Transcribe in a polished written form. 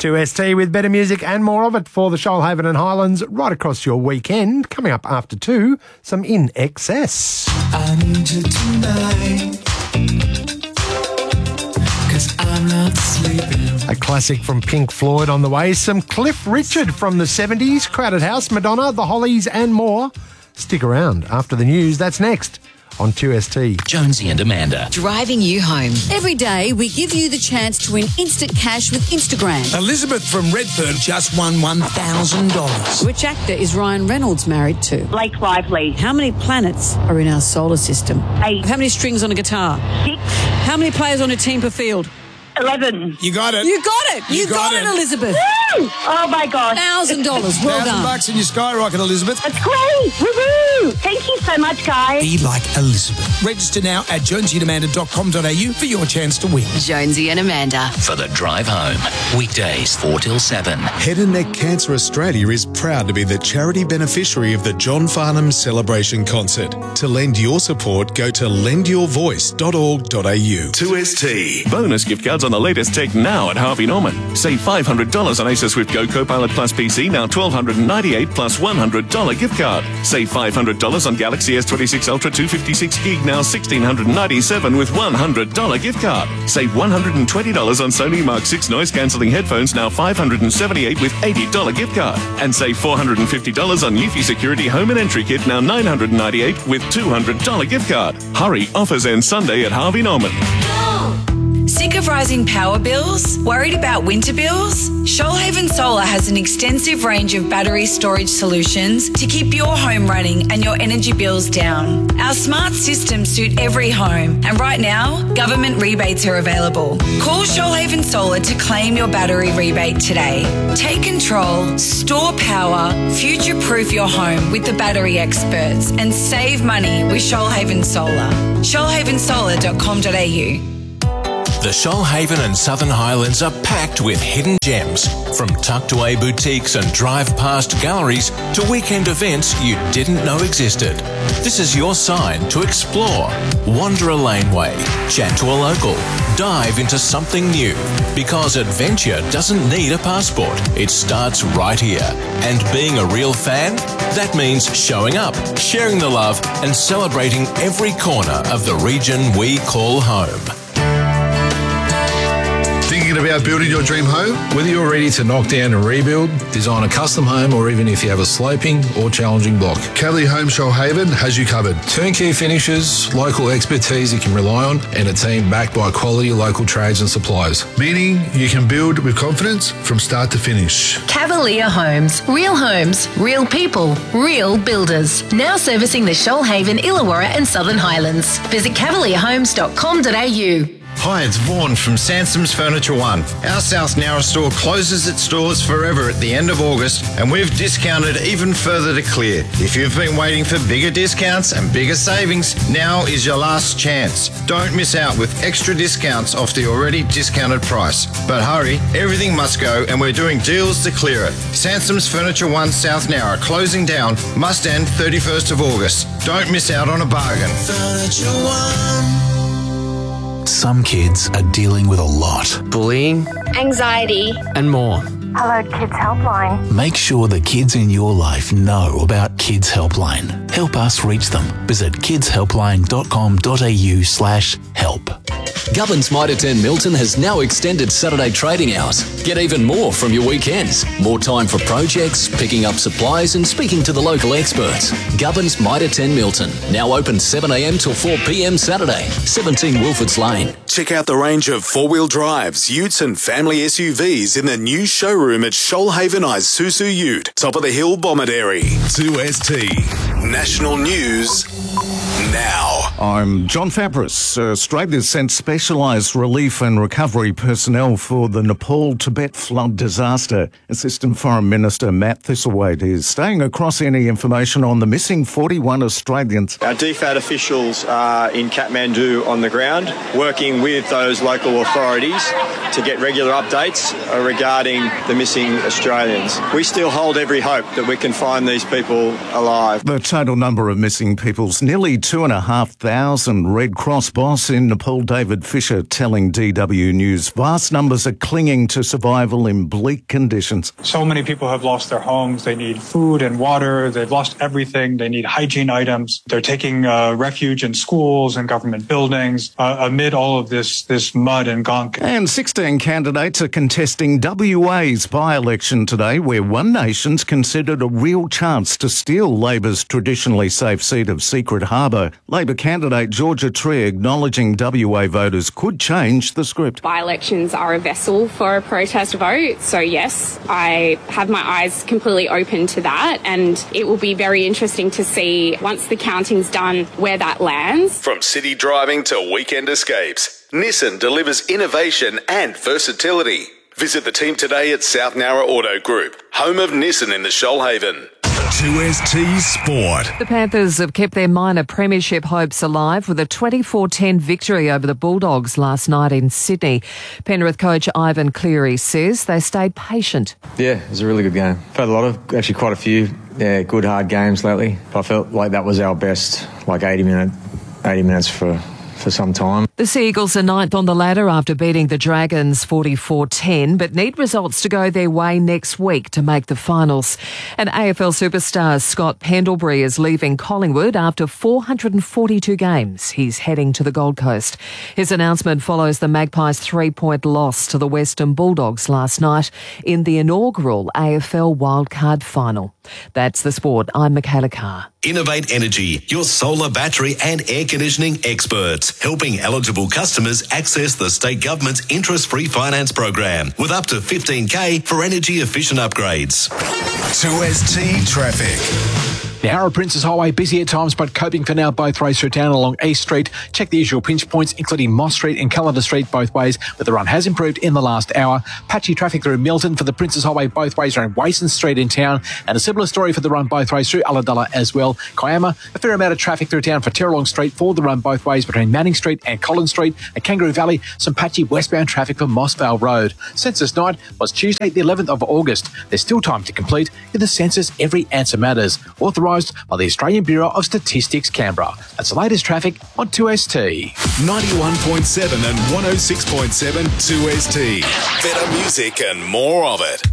2ST with better music and more of it for the Shoalhaven and Highlands right across your weekend. Coming up after 2, some In Excess. I need you tonight, 'cause I'm not sleeping. A classic from Pink Floyd on the way. Some Cliff Richard from the 70s, Crowded House, Madonna, The Hollies and more. Stick around. After the news, that's next on 2ST. Jonesy and Amanda. Driving you home. Every day, we give you the chance to win instant cash with Instagram. Elizabeth from Redfern just won $1,000. Which actor is Ryan Reynolds married to? Blake Lively. How many planets are in our solar system? 8. How many strings on a guitar? 6. How many players on a team per field? 11. You got it. You got it. You got it, Elizabeth. Woo! Oh my God. $1,000. Well done. $1,000 in your skyrocket, Elizabeth. That's great. Woohoo! Thank you so much, guys. Be like Elizabeth. Register now at jonesyandamanda.com.au for your chance to win. Jonesy and Amanda. For the drive home. Weekdays 4 till 7. Head and Neck Cancer Australia is proud to be the charity beneficiary of the John Farnham Celebration Concert. To lend your support, go to lendyourvoice.org.au. 2ST. Bonus gift cards on the latest tech now at Harvey Norman. Save $500 on Acer Swift Go Copilot Plus PC, now $1,298 plus $100 gift card. Save $500 on Galaxy S26 Ultra 256 gig, now $1,697 with $100 gift card. Save $120 on Sony Mark 6 noise cancelling headphones, now $578 with $80 gift card. And save $450 on Eufy Security Home and Entry Kit, now $998 with $200 gift card. Hurry, offers end Sunday at Harvey Norman. Sick of rising power bills? Worried about winter bills? Shoalhaven Solar has an extensive range of battery storage solutions to keep your home running and your energy bills down. Our smart systems suit every home, and right now, government rebates are available. Call Shoalhaven Solar to claim your battery rebate today. Take control, store power, future-proof your home with the battery experts, and save money with Shoalhaven Solar. shoalhavensolar.com.au. The Shoalhaven and Southern Highlands are packed with hidden gems, from tucked away boutiques and drive past galleries to weekend events you didn't know existed. This is your sign to explore. Wander a laneway, chat to a local, dive into something new, because adventure doesn't need a passport. It starts right here. And being a real fan, that means showing up, sharing the love and celebrating every corner of the region we call home. Thinking about building your dream home? Whether you're ready to knock down and rebuild, design a custom home, or even if you have a sloping or challenging block, Cavalier Home Shoalhaven has you covered. Turnkey finishes, local expertise you can rely on, and a team backed by quality local trades and suppliers. Meaning you can build with confidence from start to finish. Cavalier Homes. Real people, real builders. Now servicing the Shoalhaven, Illawarra and Southern Highlands. Visit cavalierhomes.com.au. Hi, it's Vaughan from Sansom's Furniture One. Our South Nowra store closes its doors forever at the end of August, and we've discounted even further to clear. If you've been waiting for bigger discounts and bigger savings, now is your last chance. Don't miss out with extra discounts off the already discounted price. But hurry, everything must go, and we're doing deals to clear it. Sansom's Furniture One South Nowra closing down, must end 31st of August. Don't miss out on a bargain. Furniture One. Some kids are dealing with a lot. Bullying, anxiety, and more. Hello Kids Helpline. Make sure the kids in your life know about Kids Helpline. Help us reach them. Visit kidshelpline.com.au/help. Gubbins Mitre 10 Milton has now extended Saturday trading hours. Get even more from your weekends. More time for projects, picking up supplies and speaking to the local experts. Gubbins Mitre 10 Milton, now open 7am till 4pm Saturday, 17 Wilfords Lane. Check out the range of four-wheel drives, utes and family SUVs in the new showroom at Shoalhaven Isuzu Ute, top of the hill Bomaderry. 2ST National News now. I'm John Fabris. Australia's sent specialised relief and recovery personnel for the Nepal-Tibet flood disaster. Assistant Foreign Minister Matt Thistlethwaite is staying across any information on the missing 41 Australians. Our DFAT officials are in Kathmandu on the ground, working with those local authorities to get regular updates regarding the missing Australians. We still hold every hope that we can find these people alive. The total final number of missing peoples. Nearly 2,500. Red Cross boss in Nepal, David Fisher, telling DW News vast numbers are clinging to survival in bleak conditions. So many people have lost their homes. They need food and water. They've lost everything. They need hygiene items. They're taking refuge in schools and government buildings amid all of this mud and gunk. And 16 candidates are contesting WA's by-election today, where One Nation's considered a real chance to steal Labor's traditionally safe seat of Secret Harbour. Labor candidate Georgia Tree acknowledging WA voters could change the script. By-elections are a vessel for a protest vote, so yes, I have my eyes completely open to that, and it will be very interesting to see, once the counting's done, where that lands. From city driving to weekend escapes, Nissan delivers innovation and versatility. Visit the team today at South Nowra Auto Group, home of Nissan in the Shoalhaven. 2ST Sport. The Panthers have kept their minor premiership hopes alive with a 24-10 victory over the Bulldogs last night in Sydney. Penrith coach Ivan Cleary says they stayed patient. Yeah, it was a really good game. I've had actually quite a few good hard games lately. I felt like that was our best, 80 minutes for some time. The Sea Eagles are ninth on the ladder after beating the Dragons 44-10, but need results to go their way next week to make the finals. And AFL superstar Scott Pendlebury is leaving Collingwood after 442 games. He's heading to the Gold Coast. His announcement follows the Magpies' 3-point loss to the Western Bulldogs last night in the inaugural AFL Wildcard Final. That's the sport. I'm Michaela Carr. Innovate Energy, your solar, battery and air conditioning experts, helping eligible customers access the state government's interest-free finance program with up to $15,000 for energy-efficient upgrades. 2ST Traffic. The Harrow Princes Highway busy at times, but coping for now both ways through town along East Street. Check the usual pinch points, including Moss Street and Callender Street both ways, but the run has improved in the last hour. Patchy traffic through Milton for the Princes Highway both ways around Wason Street in town, and a similar story for the run both ways through Ulladulla as well. Kiama, a fair amount of traffic through town for Terralong Street for the run both ways between Manning Street and Collins Street. At Kangaroo Valley, some patchy westbound traffic for Mossvale Road. Census night was Tuesday the 11th of August. There's still time to complete. In the census, every answer matters. Authorised by the Australian Bureau of Statistics, Canberra. That's the latest traffic on 2ST. 91.7 and 106.7 2ST. Better music and more of it.